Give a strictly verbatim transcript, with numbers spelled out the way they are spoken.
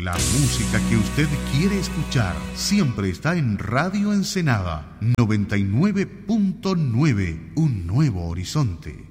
La música que usted quiere escuchar siempre está en Radio Ensenada noventa y nueve punto nueve, un nuevo horizonte.